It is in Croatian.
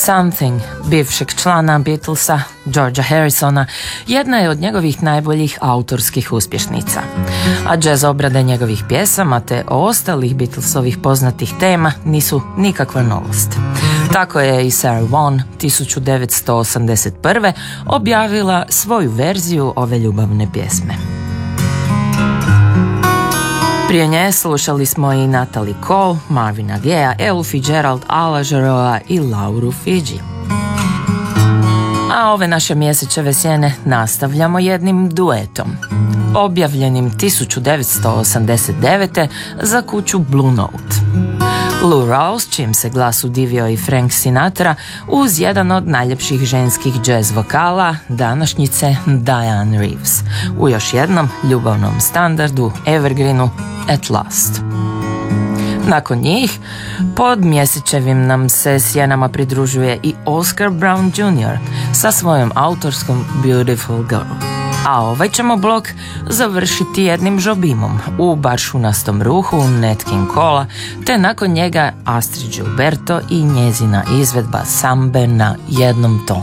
Something, bivšeg člana Beatlesa, Georgea Harrisona, jedna je od njegovih najboljih autorskih uspješnica. A jazz obrade njegovih pjesama te ostalih Beatlesovih poznatih tema nisu nikakva novost. Tako je i Sarah Vaughan 1981. objavila svoju verziju ove ljubavne pjesme. Prije nje slušali smo i Natalie Cole, Marvina Gaye, Elu Fitzgerald, Ala Jarreau i Lauru Figi. A ove naše mjesečeve sjene nastavljamo jednim duetom, objavljenim 1989. za kuću Blue Note. Lou Rawls, čim se glas udivio i Frank Sinatra, uz jedan od najljepših ženskih jazz vokala današnjice Diane Reeves, u još jednom ljubavnom standardu, evergreenu At Last. Nakon njih, pod mjesečevim nam se sjenama pridružuje i Oscar Brown Jr. sa svojom autorskom Beautiful Girl. A ovaj ćemo blok završiti jednim žobimom u baršunastom ruhu Nat King Cola, te nakon njega Astrid Gilberto i njezina izvedba sambe na jednom tonu.